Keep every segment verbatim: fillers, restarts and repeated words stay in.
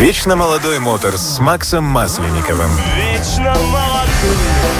Вечно молодой Моторс с Максом Масленниковым. Вечно молодой.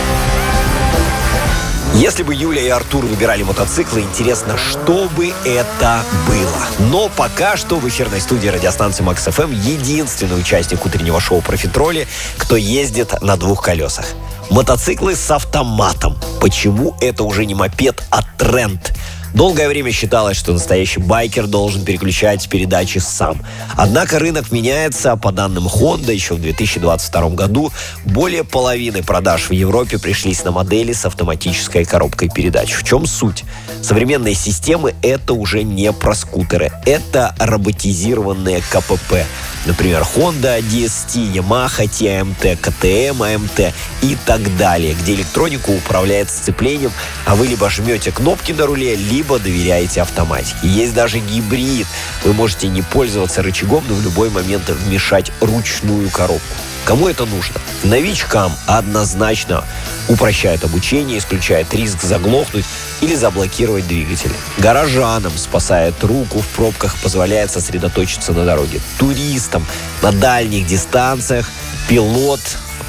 Если бы Юля и Артур выбирали мотоциклы, интересно, что бы это было. Но пока что в эфирной студии радиостанции Макс эф эм единственный участник утреннего шоу «Профитроли», кто ездит на двух колесах. Мотоциклы с автоматом. Почему это уже не мопед, а тренд? Долгое время считалось, что настоящий байкер должен переключать передачи сам. Однако рынок меняется. По данным Honda, еще в две тысячи двадцать втором году более половины продаж в Европе пришлись на модели с автоматической коробкой передач. В чем суть? Современные системы — это уже не про скутеры. Это роботизированные ка пэ пэ. Например, Honda ди эс ти, Yamaha ти эй эм ти, ка тэ эм, а эм тэ и так далее, где электроника управляет сцеплением, а вы либо жмете кнопки на руле, либо доверяете автоматике. Есть даже гибрид. Вы можете не пользоваться рычагом, но в любой момент вмешать ручную коробку. Кому это нужно? Новичкам однозначно упрощает обучение, исключает риск заглохнуть или заблокировать двигатель. Горожанам спасает руку в пробках, позволяет сосредоточиться на дороге. Туристам на дальних дистанциях пилот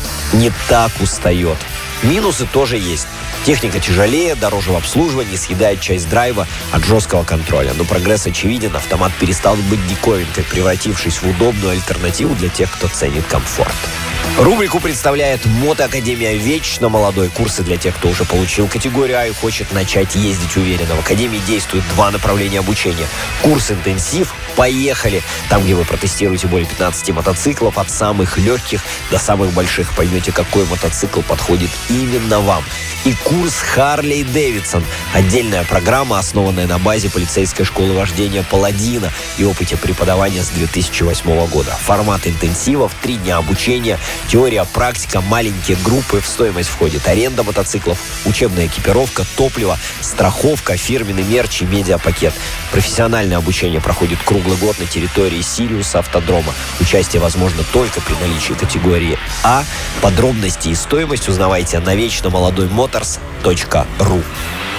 не так устает. Минусы тоже есть. Техника тяжелее, дороже в обслуживании, съедает часть драйва от жесткого контроля. Но прогресс очевиден, автомат перестал быть диковинкой, превратившись в удобную альтернативу для тех, кто ценит комфорт. Рубрику представляет Мотоакадемия «Вечно молодой». Курсы для тех, кто уже получил категорию А и хочет начать ездить уверенно. В Академии действуют два направления обучения. Курс «Интенсив». Поехали! Там, где вы протестируете более пятнадцати мотоциклов, от самых легких до самых больших. Поймете, какой мотоцикл подходит именно вам. И курс «Харлей Дэвидсон». Отдельная программа, основанная на базе полицейской школы вождения «Паладина» и опыте преподавания с две тысячи восьмого года. Формат интенсивов, три дня обучения, теория, практика, маленькие группы. В стоимость входит аренда мотоциклов, учебная экипировка, топливо, страховка, фирменный мерч и медиапакет. Профессиональное обучение проходит круглый год на территории Сириуса автодрома. Участие возможно только при наличии категории А. Подробности и стоимость узнавайте на вечно молодой моторс точка ру.